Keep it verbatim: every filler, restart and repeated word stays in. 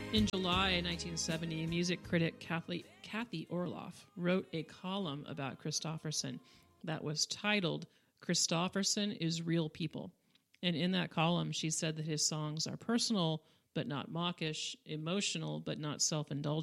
In July nineteen seventy, music critic Kathy, Kathy Orloff wrote a column about Kristofferson that was titled, "Kristofferson is Real People." And in that column, she said that his songs are personal but not mawkish, emotional but not self-indulgent.